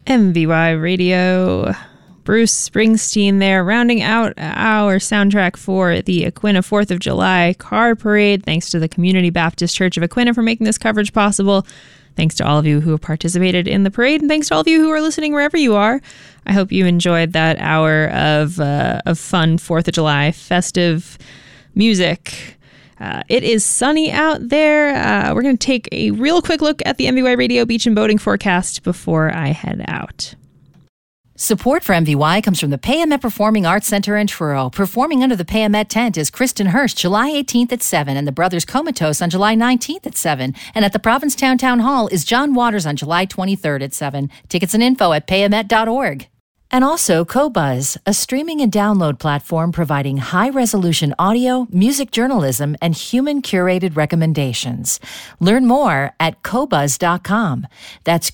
MVY Radio. Bruce Springsteen there, rounding out our soundtrack for the Aquinnah 4th of July car parade. Thanks to the Community Baptist Church of Aquinnah for making this coverage possible. Thanks to all of you who have participated in the parade, and thanks to all of you who are listening wherever you are. I hope you enjoyed that hour of fun 4th of July festive music. It is sunny out there. We're going to take a real quick look at the MVY Radio beach and boating forecast before I head out. Support for MVY comes from the Payamet Performing Arts Center in Truro. Performing under the Payamet tent is Kristen Hirsch, July 18th at 7, and the Brothers Comatose on July 19th at 7. And at the Provincetown Town Hall is John Waters on July 23rd at 7. Tickets and info at payamet.org. And also Qobuz, a streaming and download platform providing high-resolution audio, music journalism, and human-curated recommendations. Learn more at qobuz.com. That's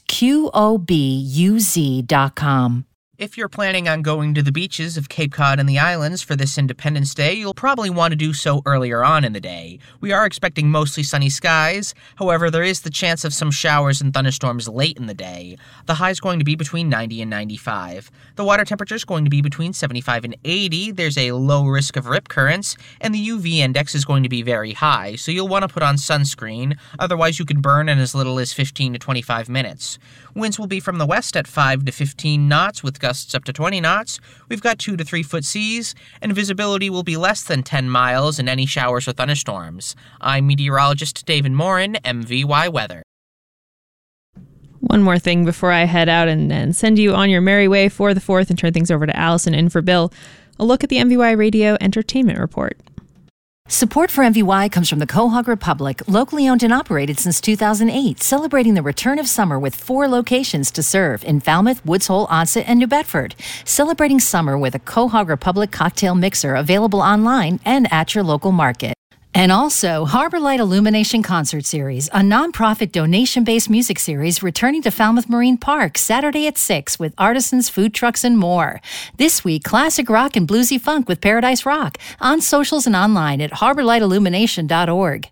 QOBUZ.com. If you're planning on going to the beaches of Cape Cod and the islands for this Independence Day, you'll probably want to do so earlier on in the day. We are expecting mostly sunny skies. However, there is the chance of some showers and thunderstorms late in the day. The high is going to be between 90 and 95. The water temperature is going to be between 75 and 80. There's a low risk of rip currents, and the UV index is going to be very high, so you'll want to put on sunscreen. Otherwise, you could burn in as little as 15 to 25 minutes. Winds will be from the west at 5 to 15 knots with gusts up to 20 knots. We've got 2 to 3 foot seas, and visibility will be less than 10 miles in any showers or thunderstorms. I'm meteorologist David Morin, MVY Weather. One more thing before I head out and send you on your merry way for the 4th and turn things over to Allison in for Bill. A look at the MVY Radio Entertainment Report. Support for MVY comes from the Quahog Republic, locally owned and operated since 2008, celebrating the return of summer with 4 locations to serve in Falmouth, Woods Hole, Onset, and New Bedford. Celebrating summer with a Quahog Republic cocktail mixer available online and at your local market. And also, Harbor Light Illumination Concert Series, a nonprofit donation-based music series returning to Falmouth Marine Park Saturday at 6 with artisans, food trucks, and more. This week, classic rock and bluesy funk with Paradise Rock on socials and online at harborlightillumination.org.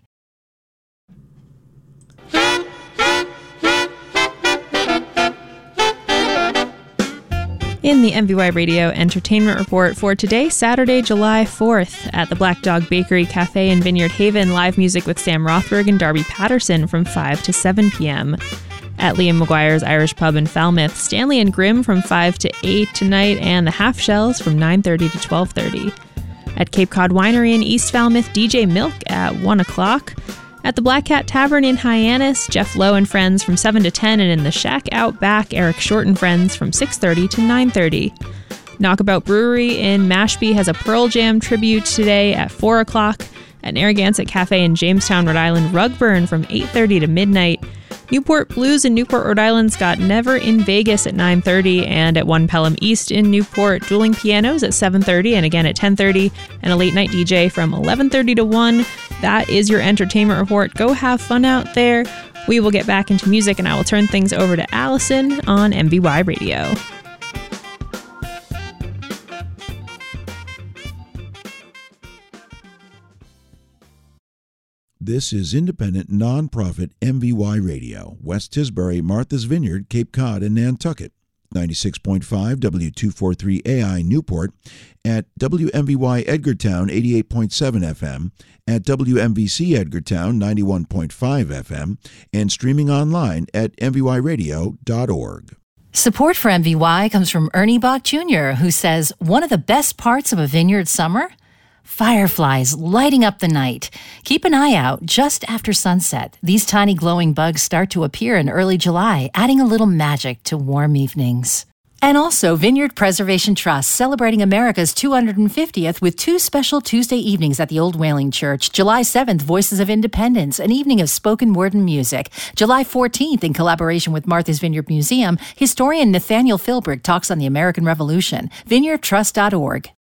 In the MVY Radio Entertainment Report for today, Saturday, July 4th, at the Black Dog Bakery Cafe in Vineyard Haven, live music with Sam Rothberg and Darby Patterson from 5 to 7 p.m. At Liam McGuire's Irish Pub in Falmouth, Stanley and Grimm from 5 to 8 tonight, and the Half Shells from 9:30 to 12:30. At Cape Cod Winery in East Falmouth, DJ Milk at 1 o'clock. At the Black Cat Tavern in Hyannis, Jeff Lowe and Friends from 7 to 10, and in the Shack Out Back, Eric Short and Friends from 6:30 to 9:30. Knockabout Brewery in Mashpee has a Pearl Jam tribute today at 4 o'clock. At Narragansett Cafe in Jamestown, Rhode Island, Rugburn from 8:30 to midnight. Newport Blues in Newport, Rhode Island's got Never in Vegas at 9:30, and at One Pelham East in Newport, Dueling Pianos at 7:30, and again at 10:30, and a late night DJ from 11:30 to 1. That is your entertainment report. Go have fun out there. We will get back into music, and I will turn things over to Allison on MVY Radio. This is independent, non-profit MVY Radio, West Tisbury, Martha's Vineyard, Cape Cod, and Nantucket. 96.5 W243AI Newport, at WMVY Edgartown 88.7 FM, at WMVC Edgartown 91.5 FM, and streaming online at mvyradio.org. Support for MVY comes from Ernie Bach Jr., who says, one of the best parts of a vineyard summer? Fireflies lighting up the night. Keep an eye out just after sunset. These tiny glowing bugs start to appear in early July, adding a little magic to warm evenings. And also, Vineyard Preservation Trust, celebrating America's 250th with 2 special Tuesday evenings at the Old Whaling Church. July 7th, Voices of Independence, an evening of spoken word and music. July 14th, in collaboration with Martha's Vineyard Museum, historian Nathaniel Philbrick talks on the American Revolution. VineyardTrust.org.